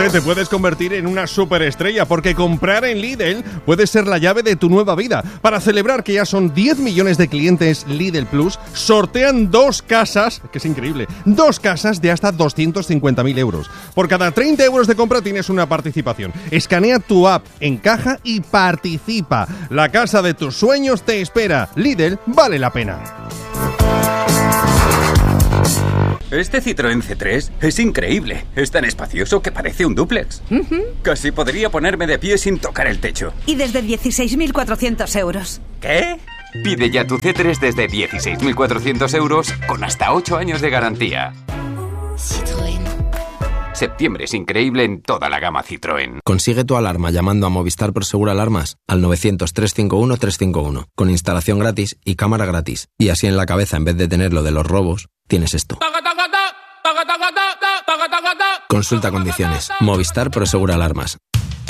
Suerte, te puedes convertir en una superestrella porque comprar en Lidl puede ser la llave de tu nueva vida. Para celebrar que ya son 10 millones de clientes Lidl Plus, sortean 2 casas, que es increíble, 2 casas de hasta 250.000 euros. Por cada 30 euros de compra tienes una participación. Escanea tu app, encaja y participa. La casa de tus sueños te espera. Lidl vale la pena. Este Citroën C3 es increíble. Es tan espacioso que parece un dúplex. Casi podría ponerme de pie sin tocar el techo. Y desde 16.400 euros. ¿Qué? Pide ya tu C3 desde 16.400 euros con hasta 8 años de garantía. Citroën. Septiembre es increíble en toda la gama Citroën. Consigue tu alarma llamando a Movistar Prosegur Alarmas al 900-351-351 con instalación gratis y cámara gratis. Y así en la cabeza, en vez de tener lo de los robos, tienes esto. Consulta condiciones. Movistar Prosegur Alarmas.